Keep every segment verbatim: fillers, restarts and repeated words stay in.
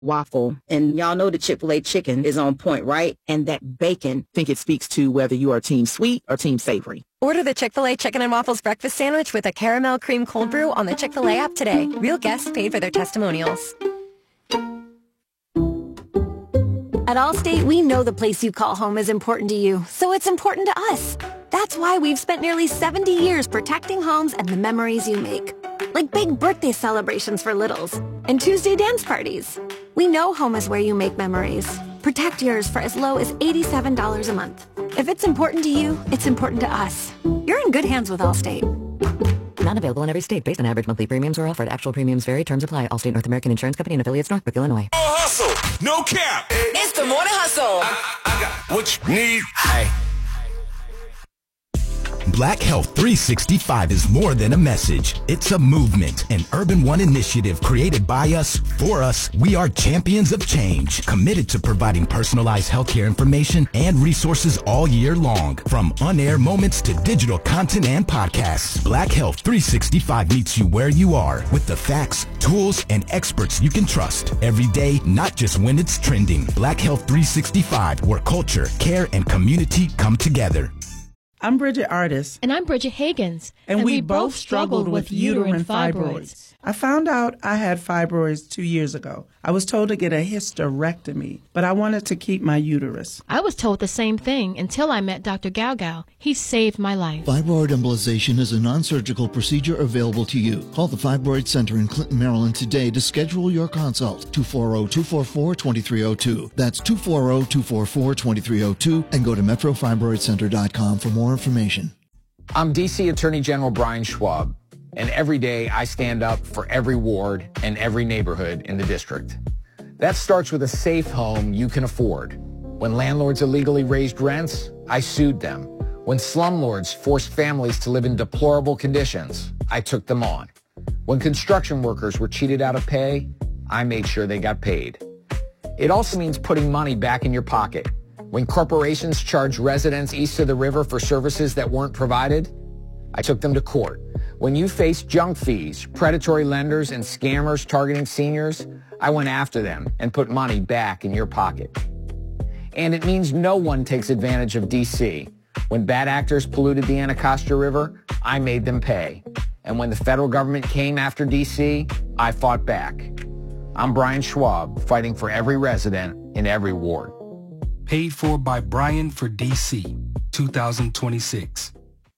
waffle. And y'all know the Chick-fil-A chicken is on point, right? And that bacon. I think it speaks to whether you are team sweet or team savory. Order the Chick-fil-A Chicken and Waffles breakfast sandwich with a caramel cream cold brew on the Chick-fil-A app today. Real guests paid for their testimonials. At Allstate, we know the place you call home is important to you, so it's important to us. That's why we've spent nearly seventy years protecting homes and the memories you make. Like big birthday celebrations for littles and Tuesday dance parties. We know home is where you make memories. Protect yours for as low as eighty-seven dollars a month. If it's important to you, it's important to us. You're in good hands with Allstate. Not available in every state based on average monthly premiums or offered. Actual premiums vary. Terms apply. Allstate North American Insurance Company and affiliates, Northbrook, Illinois. Oh, hustle. No cap. It's the morning hustle. I, I got what you need. Hey. Black Health three sixty-five is more than a message. It's a movement, an Urban One initiative created by us, for us. We are champions of change, committed to providing personalized healthcare information and resources all year long. From on-air moments to digital content and podcasts, Black Health three sixty-five meets you where you are with the facts, tools, and experts you can trust every day, not just when it's trending. Black Health three sixty-five, where culture, care, and community come together. I'm Bridget Artis. And I'm Bridget Higgins. And, and we, we both struggled with uterine fibroids. I found out I had fibroids two years ago. I was told to get a hysterectomy, but I wanted to keep my uterus. I was told the same thing until I met Doctor Gaugao. He saved my life. Fibroid embolization is a non-surgical procedure available to you. Call the Fibroid Center in Clinton, Maryland today to schedule your consult. two four zero, two four four, two three zero two. That's two four zero, two four four, two three zero two and go to metro fibroid center dot com for more information. I'm D C Attorney General Brian Schwab. And every day I stand up for every ward and every neighborhood in the district. That starts with a safe home you can afford. When landlords illegally raised rents, I sued them. When slumlords forced families to live in deplorable conditions, I took them on. When construction workers were cheated out of pay, I made sure they got paid. It also means putting money back in your pocket. When corporations charge residents east of the river for services that weren't provided, I took them to court. When you faced junk fees, predatory lenders, and scammers targeting seniors, I went after them and put money back in your pocket. And it means no one takes advantage of D C. When bad actors polluted the Anacostia River, I made them pay. And when the federal government came after D C, I fought back. I'm Brian Schwab, fighting for every resident in every ward. Paid for by Brian for D C, two thousand twenty-six.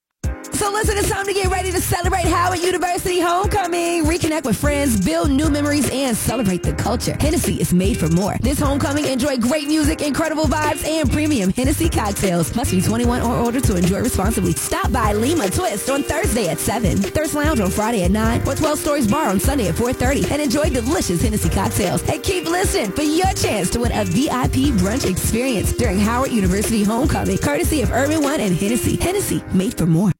So listen, it's time to get ready to celebrate Howard University homecoming. Reconnect with friends, build new memories, and celebrate the culture. Hennessy is made for more. This homecoming, enjoy great music, incredible vibes, and premium Hennessy cocktails. Must be twenty-one or older to enjoy responsibly. Stop by Lima Twist on Thursday at seven, Thirst Lounge on Friday at nine, or twelve Stories Bar on Sunday at four thirty, and enjoy delicious Hennessy cocktails. And keep listening for your chance to win a V I P brunch experience during Howard University homecoming, courtesy of Urban One and Hennessy. Hennessy, made for more.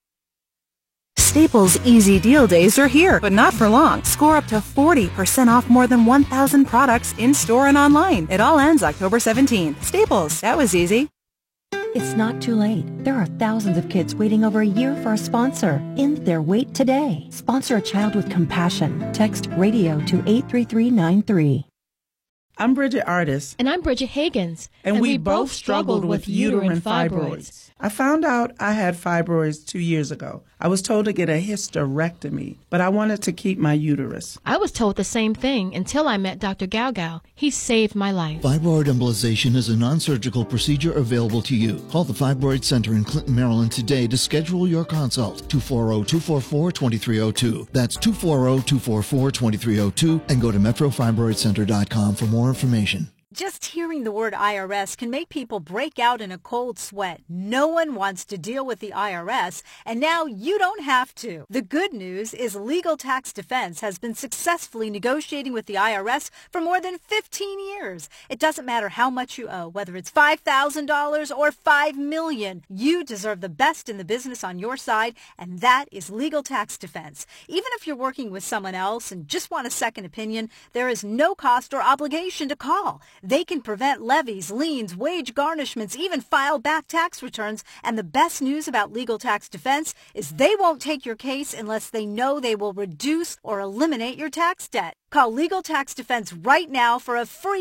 Staples Easy Deal Days are here, but not for long. Score up to forty percent off more than one thousand products in-store and online. It all ends October seventeenth. Staples, that was easy. It's not too late. There are thousands of kids waiting over a year for a sponsor. End their wait today. Sponsor a child with compassion. Text RADIO to eight three three nine three. I'm Bridget Artis. And I'm Bridget Higgins. And, and we, we both struggled with uterine fibroids. I found out I had fibroids two years ago. I was told to get a hysterectomy, but I wanted to keep my uterus. I was told the same thing until I met Doctor Gaugao. He saved my life. Fibroid embolization is a non-surgical procedure available to you. Call the Fibroid Center in Clinton, Maryland today to schedule your consult. two four zero, two four four, two three zero two. That's two four zero, two four four, two three zero two and go to metro fibroid center dot com for more information. Just hearing the word I R S can make people break out in a cold sweat. No one wants to deal with the I R S, and now you don't have to. The good news is Legal Tax Defense has been successfully negotiating with the I R S for more than fifteen years. It doesn't matter how much you owe, whether it's five thousand dollars or five million dollars. You deserve the best in the business on your side, and that is Legal Tax Defense. Even if you're working with someone else and just want a second opinion, there is no cost or obligation to call. They can prevent levies, liens, wage garnishments, even file back tax returns. And the best news about Legal Tax Defense is they won't take your case unless they know they will reduce or eliminate your tax debt. Call Legal Tax Defense right now for a free